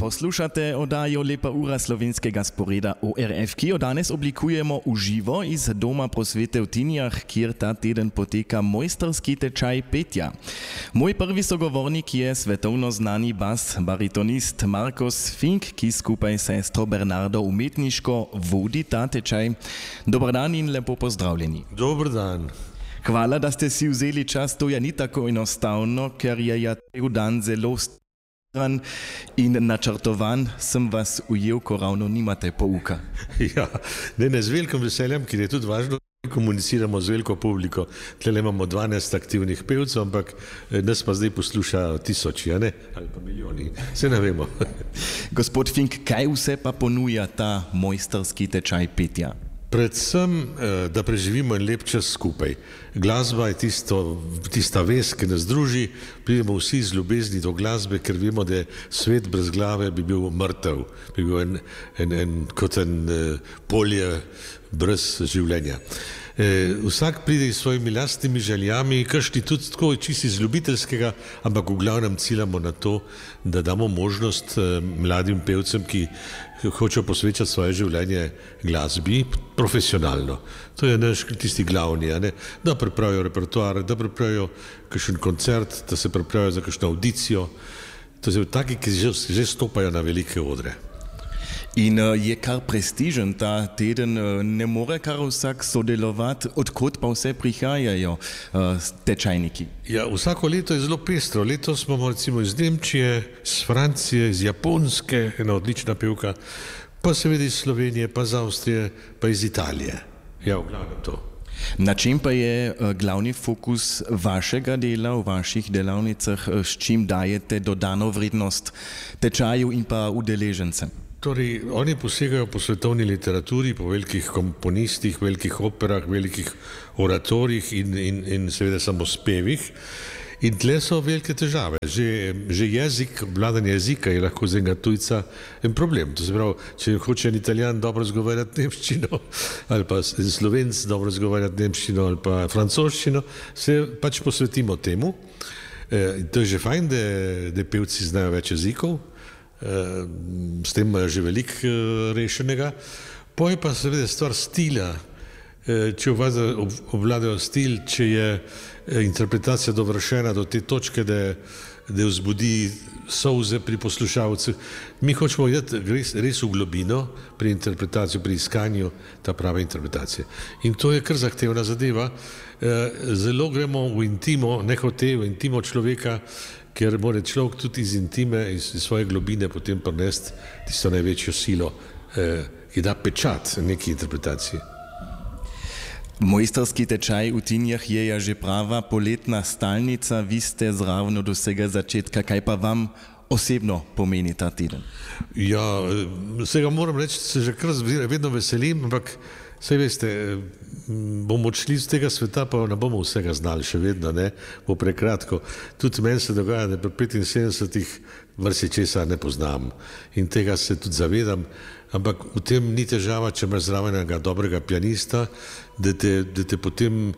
Poslušate oddajo Lepa ura slovenskega sporeda ORF, ki jo danes oblikujemo v živo iz Doma prosvete v Tinjah, kjer ta teden poteka mojstrski tečaj petja. Moj prvi sogovornik je svetovno znani bas baritonist Markus Fink, ki skupaj s sestro Bernardo umetniško vodi ta tečaj. Dober dan in lepo pozdravljeni. Dober dan. Hvala, da ste si vzeli čas, to je ni tako enostavno, ker je cel dan zelo stran in načrtovan. Sem vas ujel, ko ravno nimate pouka. Ja, ne, z velikim veseljem, ker je tudi važno, komuniciramo z veliko publiko. Tle imamo 12 aktivnih pevcev, ampak nas pa zdaj posluša tisoči, ali pa milijoni. Se ne vemo. Gospod Fink, kaj vse pa ponuja ta mojstrski tečaj petja? Predvsem, da preživimo en lep čas skupaj. Glasba je tista vez, ki nas druži, pridemo vsi z ljubezni do glasbe, ker vemo, da svet brez glave bi bil mrtev, bi bil kot en polje brez življenja. Vsak pride s svojimi lastnimi željami, kakšni tudi tako čisto iz ljubiteljskega, ampak v glavnem ciljamo na to, da damo možnost mladim pevcem, ki hočejo posvečati svoje življenje glasbi profesionalno. To je naš tisti glavni, da pripravijo repertoar, da pripravijo kakšen koncert, da se pripravijo za kakšno audicijo. To so taki, ki že stopajo na velike odre. In je kar prestižen ta teden, ne more kar vsak sodelovati, odkot pa vse prihajajo tečajniki? Ja, vsako leto je zelo pestro. Letos smo recimo iz Nemčije, iz Francije, iz Japonske, ena odlična pevka, pa seveda iz Slovenije, pa iz Avstrije, pa iz Italije. Ja, v glavnem to. Na čem pa je glavni fokus vašega dela v vaših delavnicah, s čim dajete dodano vrednost tečaju in pa udeležencem? Torej, oni posegajo po svetovni literaturi, po velikih komponistih, velikih operah, velikih oratorijih in seveda samospevih. In tle so velike težave. Že jezik, obvladanje jezika je lahko za enega tujca en problem. To se pravi, če hoče en Italijan dobro zgovarjati nemščino, ali pa Slovenc dobro zgovarjati nemščino, ali pa francoščino, se pač posvetimo temu. To je že fajn, da pevci znajo več jezikov. S tem imajo že veliko rešenega. Poje pa seveda stvar stila. Če obvladajo stil, če je interpretacija dovršena do te točke, da vzbudi solze pri poslušalcu. Mi hočemo iti res v globino pri interpretaciji, pri iskanju ta prave interpretacije. In to je kar zahtevna zadeva. Zelo gremo v intimo, nehote v intimo človeka, ker mora človek tudi iz intime, iz svoje globine potem prinesti tisto največjo silo, ki da pečat neki interpretaciji. Mojstrski tečaj v Tinjah je že prava poletna stalnica, vi ste zraven od vsega začetka. Kaj pa vam osebno pomeni ta teden? Ja, vsega moram reči, se že kar vedno veselim, ampak saj veste, bomo odšli z tega sveta, pa ne bomo vsega znali še vedno, bo prekratko. Tudi meni se dogaja, da pri 75 marsičesa ne poznam in tega se tudi zavedam, ampak v tem ni težava, če imaš zraven enega dobrega pianista, da te potem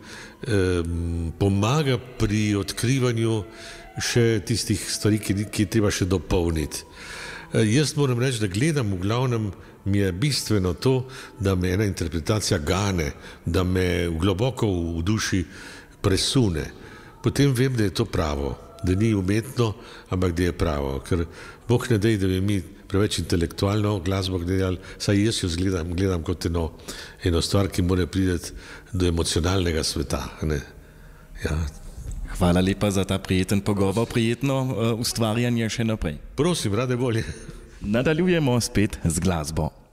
pomaga pri odkrivanju še tistih stvari, ki je treba še dopolniti. Jaz moram reči, da gledam v glavnem, mi je bistveno to, da me ena interpretacija gane, da me globoko v duši presune. Potem vem, da je to pravo, da ni umetno, ampak da je pravo. Ker Bog ne dej, da bi mi preveč intelektualno glasbo gledali, saj jaz jo gledam kot eno stvar, ki mora priti do emocionalnega sveta. Ja. Hvala lepa za ta prijeten pogovor, prijetno ustvarjanje še naprej. Prosim, rade volje. Nadaljujemo spet z glasbo.